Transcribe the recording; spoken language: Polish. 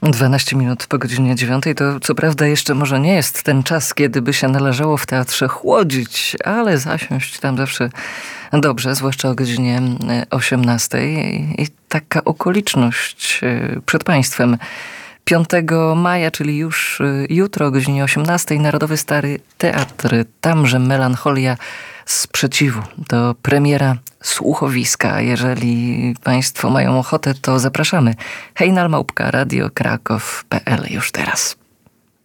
12 minut po godzinie 9 to co prawda jeszcze może nie jest ten czas, kiedy by się należało w teatrze chłodzić, ale zasiąść tam zawsze dobrze, zwłaszcza o godzinie 18 i taka okoliczność przed państwem. 5 maja, czyli już jutro o godzinie 18 Narodowy Stary Teatr, tamże Melancholia Sprzeciwu. To premiera słuchowiska. Jeżeli państwo mają ochotę, to zapraszamy. hejnal@radiokraków.pl już teraz.